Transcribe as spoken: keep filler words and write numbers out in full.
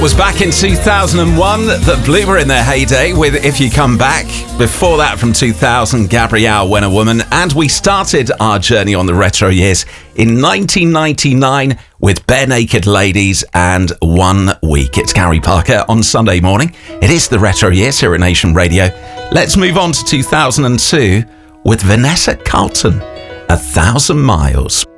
Was back in two thousand one that Blue were in their heyday with If You Come Back. Before that, from two thousand, Gabrielle, When a Woman. And we started our journey on the retro years in nineteen ninety-nine with Bare Naked Ladies and One Week. It's Gary Parker on Sunday morning. It is the retro years here at Nation Radio. Let's move on to two thousand two with Vanessa Carlton, A Thousand Miles.